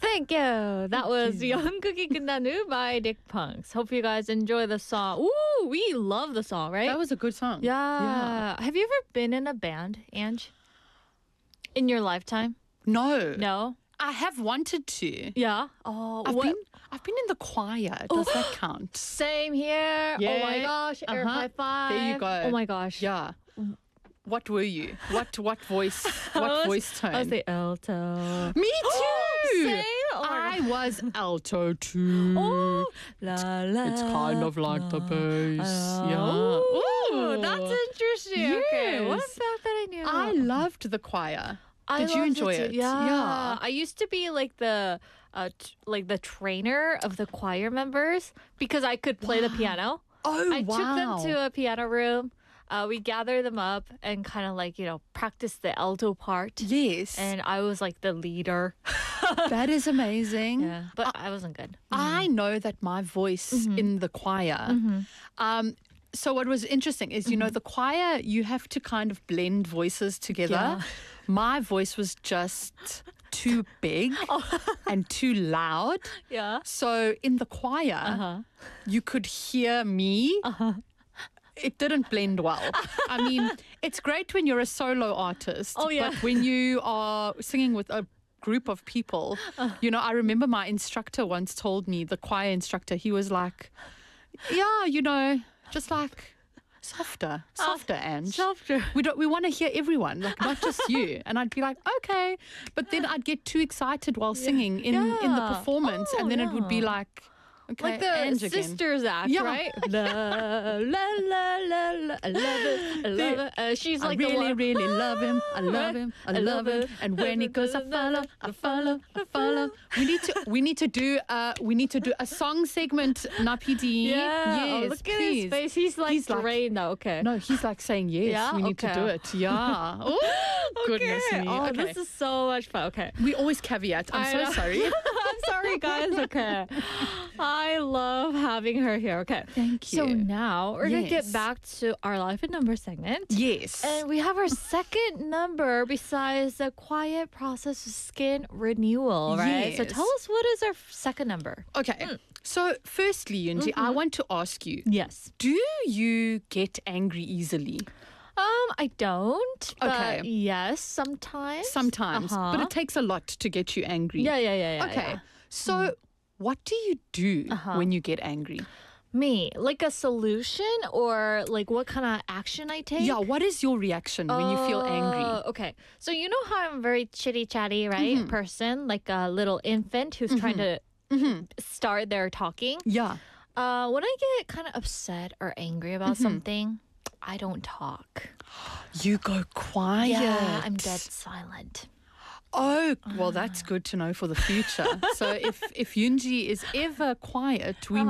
Thank you. That was 연극이 끝나는 by Dick Punks. Hope you guys enjoy the song. Ooh, we love the song, right? That was a good song. Yeah. Have you ever been in a band, Ange? In your lifetime? No. No? I have wanted to. Yeah. Oh, I've been in the choir. Does that count? Same here. Oh my Yeah. gosh. Air high five. There you go. Oh my gosh. Yeah. What were you? What voice? What voice tone? I was the alto. Me too. Same? Oh my I was alto too. Oh, la, la, It's kind of like the bass. Yeah. Ooh, that's interesting. Okay, what Yes. about that I knew? I loved the choir. Did you loved enjoy too. it? Yeah. I used to be like the trainer of the choir members because I could play the piano. Oh, I wow. took them to a piano room. We gathered them up and kind of like, practice the alto part. Yes. And I was like the leader. That is amazing. Yeah, but I wasn't good. I know that my voice in the choir. So what was interesting is, the choir, you have to kind of blend voices together. Yeah. My voice was just too big and too loud. Yeah. So in the choir, you could hear me. It didn't blend well. I mean, it's great when you're a solo artist. Oh, yeah. But when you are singing with a group of people, I remember my instructor once told me, the choir instructor, he was like, yeah, just like softer, Ange. Softer. We want to hear everyone, like not just you. And I'd be like, okay. But then I'd get too excited while singing in the performance. Oh, and then it would be like, okay, Like the Ange again. Sisters Act, Yeah. right? La, la, la, la, la, I love it, I love it. She's like I the really, one. really love him. I love him. I love him. And when he goes, I follow, I follow, I follow. We need to do a song segment, Napidi. Yeah. Yes, Oh, look at please. his face. He's like drained now. Okay. No, he's like saying yes. Yeah? We need to do Okay. it. Yeah. Oh, goodness Okay. me. Oh, Okay. this is so much fun. Okay. We always caveat. I'm I so know. sorry. I'm sorry, guys. Okay. I love having her here. Okay. Thank So you. now we're going to get Yes. back to our life and number segment. Yes. And we have our second number besides the quiet process of skin renewal, right? So Yes. tell us, what is our second number? Okay. So firstly, Yunji, I want to ask you, Yes. do you get angry easily? I don't. But Okay. yes, sometimes. Sometimes. Uh-huh. But it takes a lot to get you angry. Yeah. Okay. yeah. So what do you do when you get angry? Me, like a solution or like what kind of action I take? Yeah, what is your reaction when you feel angry? Okay. So you know how I'm a very chitty chatty, right? Person, like a little infant who's trying to start their talking. Yeah. When I get kind of upset or angry about something, I don't talk. You go quiet. Yeah, I'm dead silent. Oh, well, that's good to know for the future. So if Yunji is ever quiet, we